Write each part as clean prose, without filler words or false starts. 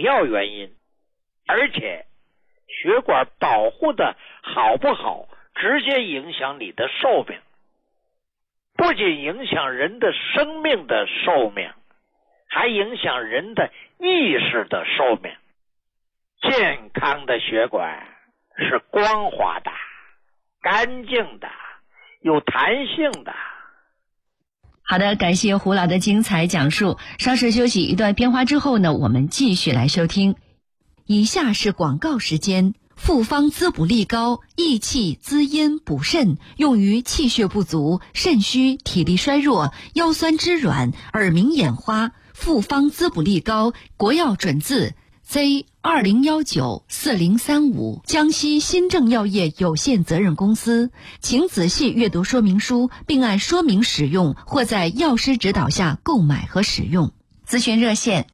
要原因。而且血管保护的好不好，直接影响你的寿命，不仅影响人的生命的寿命，还影响人的意识的寿命。健康的血管是光滑的、干净的、有弹性的。 好的，感谢胡老的精彩讲述。稍事休息一段片花之后呢，我们继续来收听。以下是广告时间。复方滋补力高，益气滋阴补肾，用于气血不足、肾虚、体力衰弱、腰酸肢软、耳鸣眼花。复方滋补力高，国药准字 Z20194035，江西新正药业有限责任公司。请仔细阅读说明书，并按说明使用，或在药师指导下购买和使用。咨询热线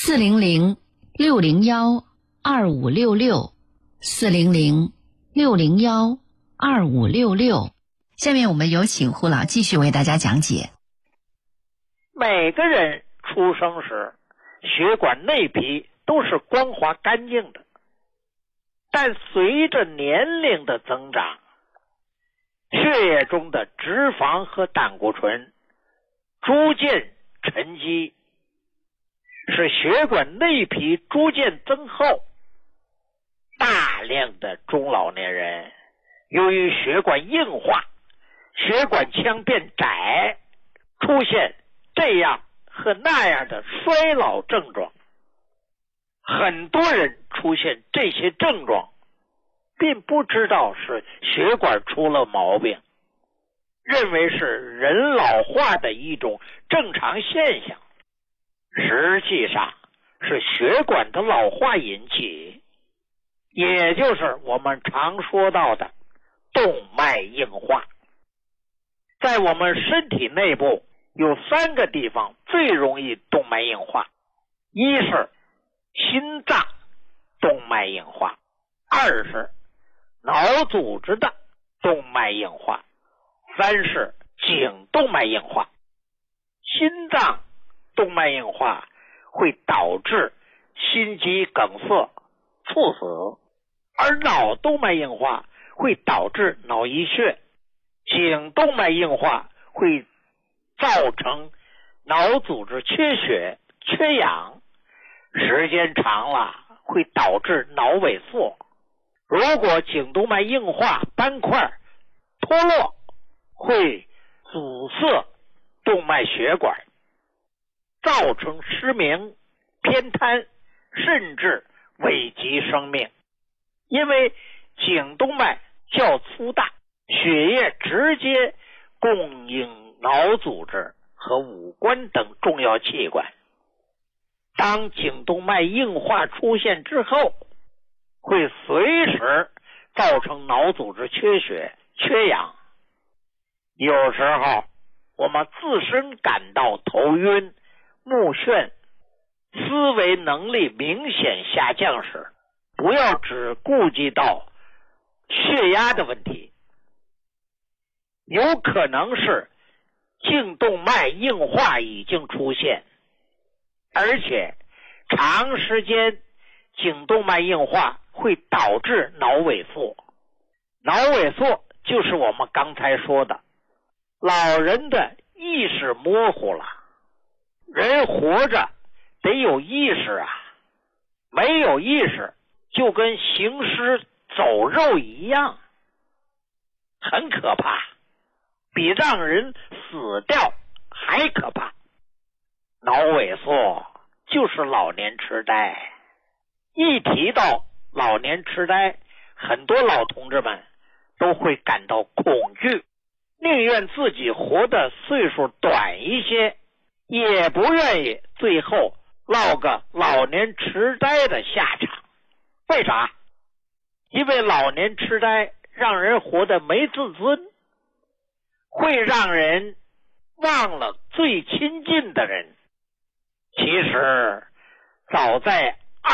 400-601-2566。400-601-2566。下面我们有请胡老继续为大家讲解。 每个人出生时血管内皮都是光滑干净的，但随着年龄的增长，血液中的脂肪和胆固醇逐渐沉积，使血管内皮逐渐增厚。大量的中老年人由于血管硬化，血管腔变窄，出现这样和那样的衰老症状。很多人出现这些症状，并不知道是血管出了毛病，认为是人老化的一种正常现象，实际上是血管的老化引起，也就是我们常说到的动脉硬化。在我们身体内部有3个地方最容易动脉硬化，一是心脏动脉硬化，二是脑组织的动脉硬化，三是颈动脉硬化。心脏动脉硬化会导致心肌梗塞、猝死，而脑动脉硬化会导致脑溢血，颈动脉硬化会造成脑组织缺血、缺氧，时间长了会导致脑萎缩。如果颈动脉硬化斑块脱落，会阻塞动脉血管，造成失明、偏瘫，甚至危及生命。因为颈动脉较粗大，血液直接供应脑组织和五官等重要器官。当颈动脉硬化出现之后，会随时造成脑组织缺血、缺氧。有时候我们自身感到头晕、目眩、思维能力明显下降时，不要只顾及到血压的问题，有可能是颈动脉硬化已经出现，而且长时间颈动脉硬化会导致脑萎缩。脑萎缩就是我们刚才说的，老人的意识模糊了。人活着得有意识啊，没有意识就跟行尸走肉一样，很可怕，比让人死掉还可怕。脑萎缩就是老年痴呆。一提到老年痴呆，很多老同志们都会感到恐惧，宁愿自己活的岁数短一些，也不愿意最后落个老年痴呆的下场。为啥？因为老年痴呆让人活得没自尊，会让人忘了最亲近的人。其实早在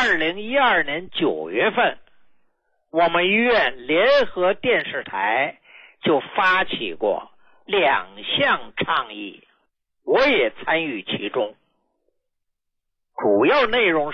2012年9月份，我们医院联合电视台就发起过2项倡议，我也参与其中。主要内容